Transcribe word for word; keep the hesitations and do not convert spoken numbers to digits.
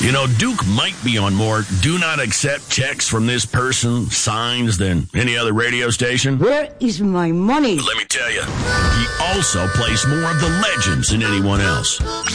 You know, Duke might be on more do not accept checks from this person signs than any other radio station. Where is my money? But let me tell you, he also plays more of the legends than anyone else.